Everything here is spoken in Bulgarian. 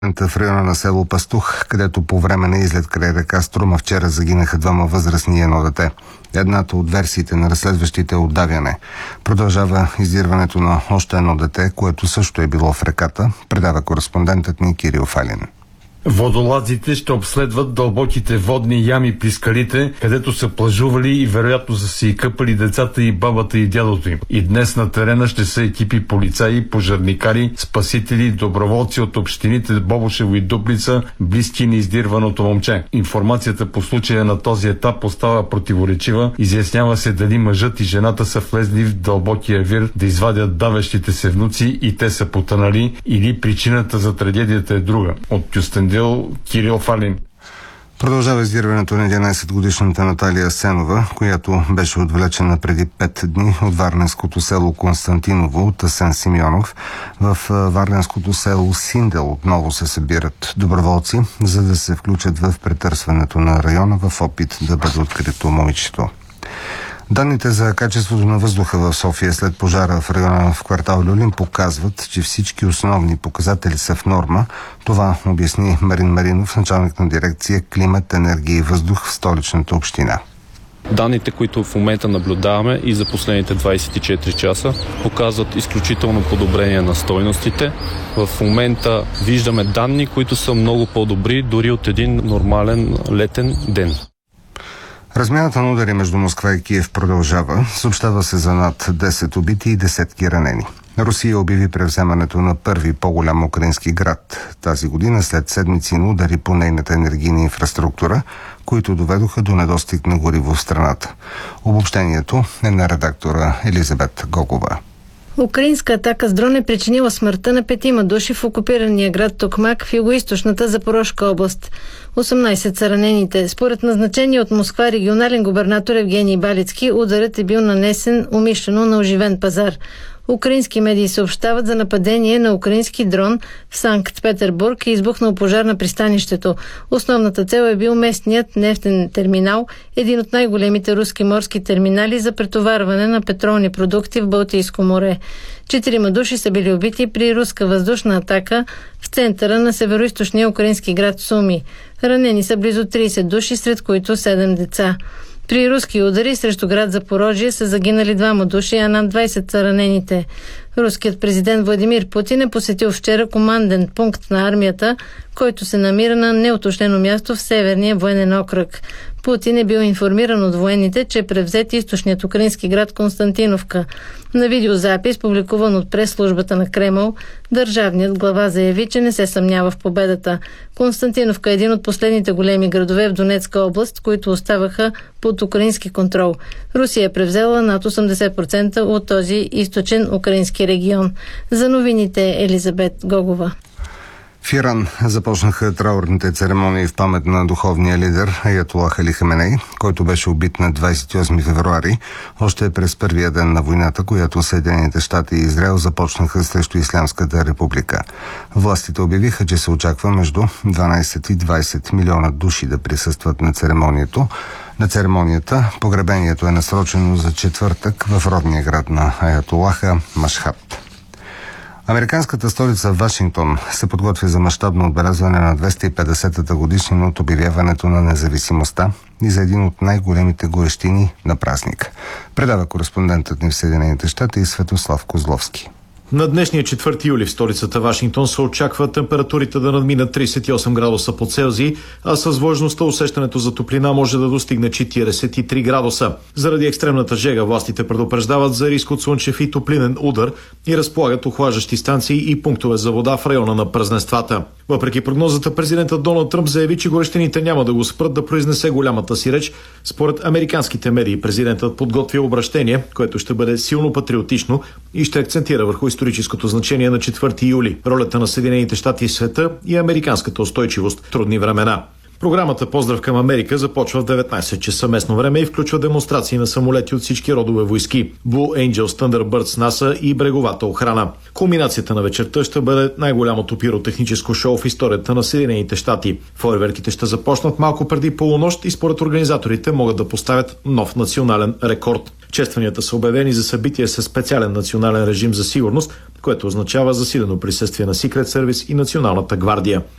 В района на село Пастух, където по време на излет край река Струма вчера загинаха двама възрастни и едно дете. Едната от версиите на разследващите е отдавяне. Продължава издирването на още едно дете, което също е било в реката, предава кореспондентът ни Кирил Фалин. Водолазите ще обследват дълбоките водни ями при скалите, където са плажували и вероятно са си къпали децата и бабата и дядото им. И днес на терена ще са екипи полицаи, пожарникари, спасители, доброволци от общините Бобошево и Дупница, близки на издирваното момче. Информацията по случая на този етап остава противоречива. Изяснява се дали мъжът и жената са влезли в дълбокия вир да извадят давещите се внуци и те са потънали, или причината за трагедията е друга. От Кюстендил, Кирил Фалин. Продължава издирването на 11-годишната Наталия Сенова, която беше отвлечена преди 5 дни от варненското село Константиново от Асен Симеонов. В варненското село Синдел отново се събират доброволци, за да се включат в претърсването на района в опит да бъде открито момичето. Данните за качеството на въздуха в София след пожара в района в квартал Люлин показват, че всички основни показатели са в норма. Това обясни Марин Маринов, началник на дирекция Климат, енергия и въздух в столичната община. Данните, които в момента наблюдаваме и за последните 24 часа, показват изключително подобрение на стойностите. В момента виждаме данни, които са много по-добри дори от един нормален летен ден. Размяната на удари между Москва и Киев продължава. Съобщава се за над 10 убити и десетки ранени. Русия обяви превземането на първи по-голям украински град тази година след седмици на удари по нейната енергийна инфраструктура, които доведоха до недостиг на гориво в страната. Обобщението е на редактора Елизабет Гогова. Украинска атака с дрон е причинила смъртта на 5 души в окупирания град Токмак в югоизточната Запорожка област. 18 са ранените. Според назначение от Москва регионален губернатор Евгений Балицки, ударът е бил нанесен умишлено на оживен пазар. Украински медии съобщават за нападение на украински дрон в Санкт-Петербург и избухнал пожар на пристанището. Основната цел е бил местният нефтен терминал, един от най-големите руски морски терминали за претоварване на петролни продукти в Балтийско море. 4 души са били убити при руска въздушна атака в центъра на североизточния украински град Суми. Ранени са близо 30 души, сред които 7 деца. При руски удари срещу град Запорожие са загинали 2 души, а над 20 са ранените. Руският президент Владимир Путин е посетил вчера команден пункт на армията, който се намира на неуточнено място в Северния военен окръг. Путин е бил информиран от военните, че е превзет източният украински град Константиновка. На видеозапис, публикуван от прес-службата на Кремъл, държавният глава заяви, че не се съмнява в победата. Константиновка е един от последните големи градове в Донецка област, които оставаха под украински контрол. Русия е превзела над 80% от този източен украински регион. За новините Елизабет Гогова. В Иран започнаха траурните церемонии в памет на духовния лидер Аятолах Али Хаменей, който беше убит на 28 февруари, още през първия ден на войната, която Съединените щати и Израел започнаха срещу Ислямската република. Властите обявиха, че се очаква между 12 и 20 милиона души да присъстват на церемонията. Погребението е насрочено за четвъртък в родния град на Аятолаха Машхад. Американската столица Вашингтон се подготвя за мащабно отбелязване на 250-та годишнина от обявяването на независимостта и за един от най-големите горещини на празник. Предава кореспондентът ни в Съединените щати Светослав Козловски. На днешния 4 юли в столицата Вашингтон се очаква температурите да надминат 38 градуса по Целзий, а с влажността усещането за топлина може да достигне 43 градуса. Заради екстремната жега властите предупреждават за риск от слънчев и топлинен удар и разполагат охлаждащи станции и пунктове за вода в района на празненствата. Въпреки прогнозата, президентът Доналд Тръмп заяви, че горещините няма да го спрат да произнесе голямата си реч. Според американските медии, президентът подготвя обращение, което ще бъде силно патриотично и ще акцентира върху историческото значение на 4 юли, ролята на Съединените щати в света и американската устойчивост в трудни времена. Програмата "Поздрав към Америка" започва в 19 часа местно време и включва демонстрации на самолети от всички родове войски, Blue Angels, Thunderbirds, НАСА и бреговата охрана. Кулминацията на вечерта ще бъде най-голямото пиротехническо шоу в историята на Съединените щати. Фойерверките ще започнат малко преди полунощ и според организаторите могат да поставят нов национален рекорд. Честванията са обявени за събитие със специален национален режим за сигурност, което означава засилено присъствие на Secret Service и Националната гвардия.